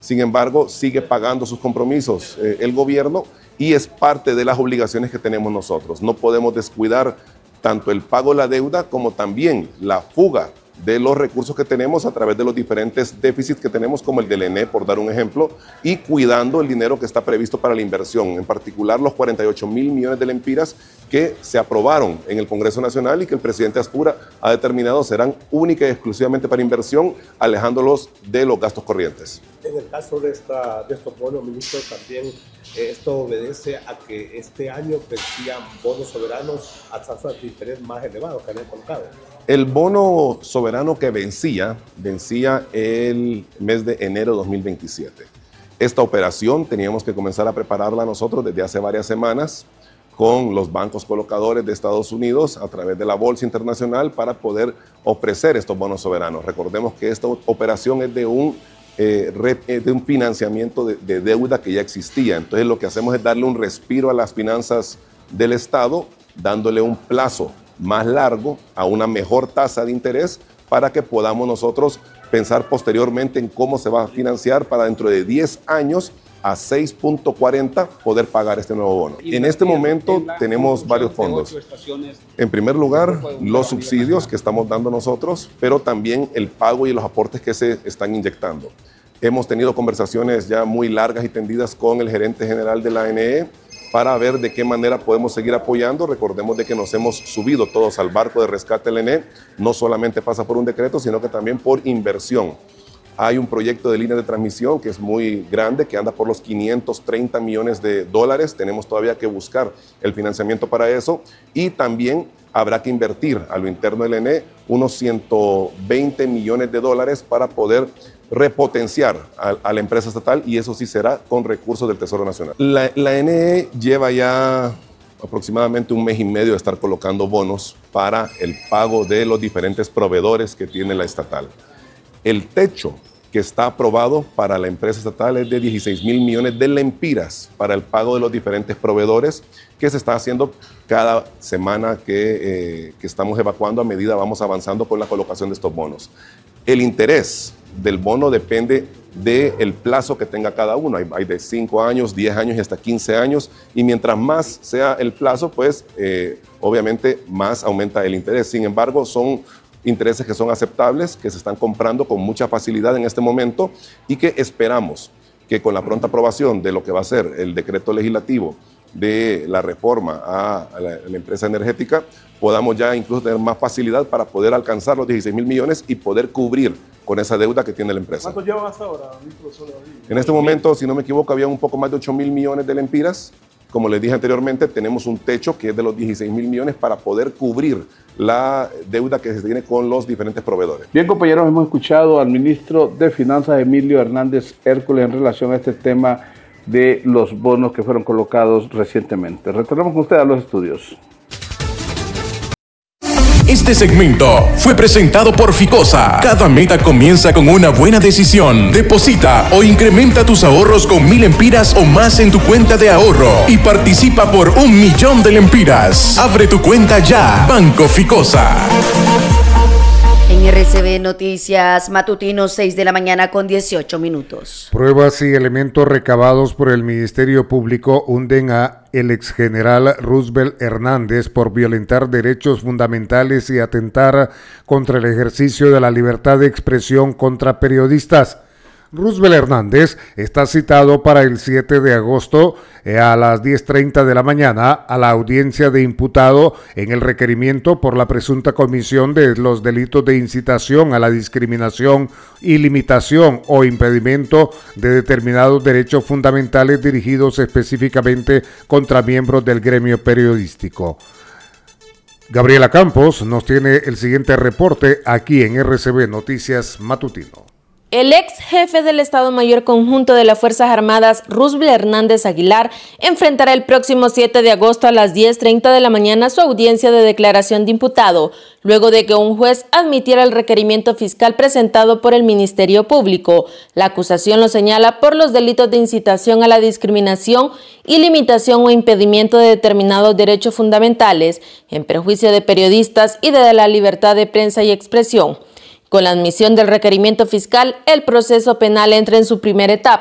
Sin embargo, sigue pagando sus compromisos el gobierno y es parte de las obligaciones que tenemos nosotros. No podemos descuidar tanto el pago de la deuda como también la fuga de los recursos que tenemos a través de los diferentes déficits que tenemos, como el del ENE, por dar un ejemplo, y cuidando el dinero que está previsto para la inversión, en particular los 48.000 millones de lempiras que se aprobaron en el Congreso Nacional y que el presidente Aspura ha determinado serán única y exclusivamente para inversión, alejándolos de los gastos corrientes. En el caso de estos bonos, ministro, también esto obedece a que este año vencían bonos soberanos a tasas de interés más elevados que habían colocado. El bono soberano que vencía el mes de enero de 2027. Esta operación teníamos que comenzar a prepararla nosotros desde hace varias semanas con los bancos colocadores de Estados Unidos a través de la Bolsa Internacional para poder ofrecer estos bonos soberanos. Recordemos que esta operación es de un financiamiento de deuda que ya existía. Entonces lo que hacemos es darle un respiro a las finanzas del Estado, dándole un plazo más largo a una mejor tasa de interés para que podamos nosotros pensar posteriormente en cómo se va a financiar para dentro de 10 años a 6.40 poder pagar este nuevo bono. En este momento tenemos varios fondos. En primer lugar, los subsidios que estamos dando nosotros, pero también el pago y los aportes que se están inyectando. Hemos tenido conversaciones ya muy largas y tendidas con el gerente general de la ANE para ver de qué manera podemos seguir apoyando. Recordemos de que nos hemos subido todos al barco de rescate del ENE. No solamente pasa por un decreto, sino que también por inversión. Hay un proyecto de línea de transmisión que es muy grande, que anda por los 530 millones de dólares. Tenemos todavía que buscar el financiamiento para eso. Y también habrá que invertir a lo interno del ENE unos 120 millones de dólares para poder repotenciar a la empresa estatal, y eso sí será con recursos del Tesoro Nacional. La ENE lleva ya aproximadamente un mes y medio de estar colocando bonos para el pago de los diferentes proveedores que tiene la estatal. El techo que está aprobado para la empresa estatal es de 16.000 millones de lempiras para el pago de los diferentes proveedores, que se está haciendo cada semana que estamos evacuando a medida vamos avanzando con la colocación de estos bonos. El interés del bono depende del plazo que tenga cada uno. Hay de 5 años, 10 años y hasta 15 años. Y mientras más sea el plazo, pues obviamente más aumenta el interés. Sin embargo, son intereses que son aceptables, que se están comprando con mucha facilidad en este momento y que esperamos que con la pronta aprobación de lo que va a ser el decreto legislativo de la reforma a la empresa energética, podamos ya incluso tener más facilidad para poder alcanzar los 16.000 millones y poder cubrir con esa deuda que tiene la empresa. ¿Cuánto llevan hasta ahora, profesor? En este momento, si no me equivoco, había un poco más de 8.000 millones de lempiras. Como les dije anteriormente, tenemos un techo que es de los 16.000 millones para poder cubrir la deuda que se tiene con los diferentes proveedores. Bien, compañeros, hemos escuchado al ministro de Finanzas, Emilio Hernández Hércules, en relación a este tema de los bonos que fueron colocados recientemente. Retornamos con usted a los estudios. Este segmento fue presentado por Ficosa. Cada meta comienza con una buena decisión. Deposita o incrementa tus ahorros con 1.000 lempiras o más en tu cuenta de ahorro y participa por 1.000.000 de lempiras. Abre tu cuenta ya. Banco Ficosa. En RCB Noticias Matutino, 6 de la mañana con 18 minutos. Pruebas y elementos recabados por el Ministerio Público hunden a el exgeneral Roosevelt Hernández por violentar derechos fundamentales y atentar contra el ejercicio de la libertad de expresión contra periodistas. Roosevelt Hernández está citado para el 7 de agosto a las 10:30 de la mañana a la audiencia de imputado en el requerimiento por la presunta comisión de los delitos de incitación a la discriminación y limitación o impedimento de determinados derechos fundamentales dirigidos específicamente contra miembros del gremio periodístico. Gabriela Campos nos tiene el siguiente reporte aquí en RCB Noticias Matutino. El ex jefe del Estado Mayor Conjunto de las Fuerzas Armadas, Roosevelt Hernández Aguilar, enfrentará el próximo 7 de agosto a las 10:30 de la mañana su audiencia de declaración de imputado, luego de que un juez admitiera el requerimiento fiscal presentado por el Ministerio Público. La acusación lo señala por los delitos de incitación a la discriminación y limitación o impedimento de determinados derechos fundamentales, en perjuicio de periodistas y de la libertad de prensa y expresión. Con la admisión del requerimiento fiscal, el proceso penal entra en su primera etapa.